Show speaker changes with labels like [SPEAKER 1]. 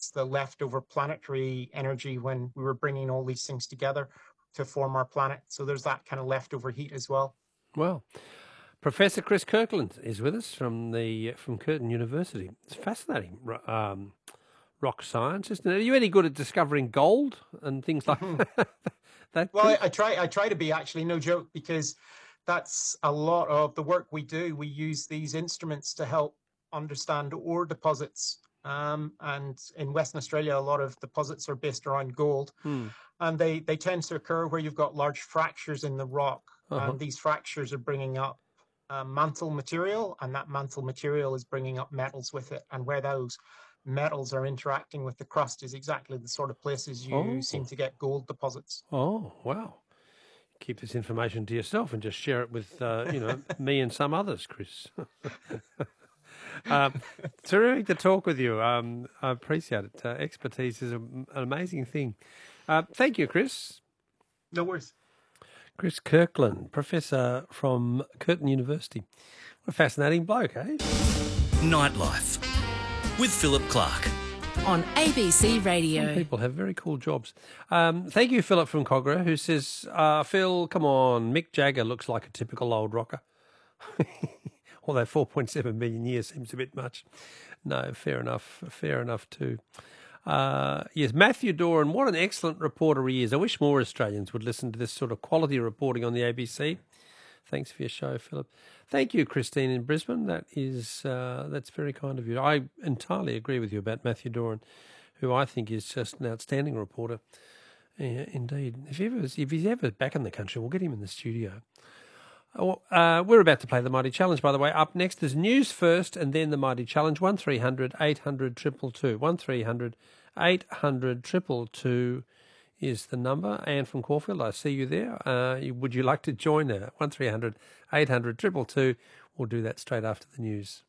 [SPEAKER 1] It's the leftover planetary energy when we were bringing all these things together to form our planet. So there's that kind of leftover heat as well.
[SPEAKER 2] Well, Professor Chris Kirkland is with us from Curtin University. It's fascinating rock science, isn't it? Are you any good at discovering gold and things like that?
[SPEAKER 1] Well, I try to be, actually, no joke, because that's a lot of the work we do. We use these instruments to help understand ore deposits. And in Western Australia, a lot of deposits are based around gold. And they tend to occur where you've got large fractures in the rock. And these fractures are bringing up mantle material, and that mantle material is bringing up metals with it. And where those metals are interacting with the crust is exactly the sort of places you seem to get gold deposits.
[SPEAKER 2] Oh, wow. Keep this information to yourself and just share it with, me and some others, Chris. Terrific to talk with you. I appreciate it. Expertise is an amazing thing. Thank you, Chris.
[SPEAKER 1] No worries.
[SPEAKER 2] Chris Kirkland, professor from Curtin University. What a fascinating bloke, eh?
[SPEAKER 3] Nightlife with Philip Clark.
[SPEAKER 4] On ABC Radio.
[SPEAKER 2] Some people have very cool jobs. Thank you, Philip from Cogra, who says, Phil, come on, Mick Jagger looks like a typical old rocker. Although 4.7 million years seems a bit much. No, fair enough too. Yes, Matthew Doran, what an excellent reporter he is. I wish more Australians would listen to this sort of quality reporting on the ABC. Thanks for your show, Philip. Thank you, Christine in Brisbane. That's very kind of you. I entirely agree with you about Matthew Doran, who I think is just an outstanding reporter. Yeah, indeed. If he's ever back in the country, we'll get him in the studio. We're about to play the Mighty Challenge, by the way. Up next is news first and then the Mighty Challenge. 1300 800 222. 1300 800 222 is the number. Anne from Caulfield, I see you there. Would you like to join her? 1300 800 222. We'll do that straight after the news.